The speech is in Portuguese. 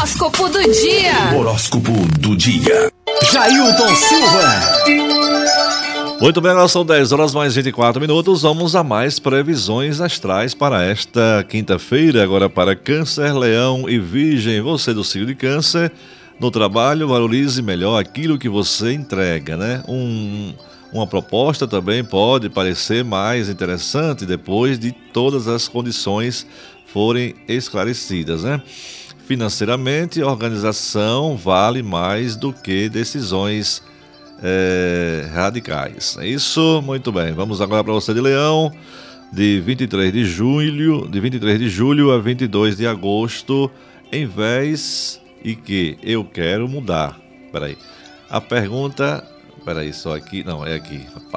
Horóscopo do dia. Horóscopo do dia. Jailton Silva. Muito bem, agora são 10 horas mais 24 minutos. Vamos a mais previsões astrais para esta quinta-feira. Agora para Câncer, Leão e Virgem. Você do signo de Câncer, no trabalho, valorize melhor aquilo que você entrega, né? Uma proposta também pode parecer mais interessante depois de todas as condições forem esclarecidas, né? Financeiramente, organização vale mais do que decisões radicais. É isso? Muito bem. Vamos agora para você de Leão, de 23 de julho a 22 de agosto, em vez e que eu quero mudar. Peraí. A pergunta... Peraí, só aqui... Não, é aqui.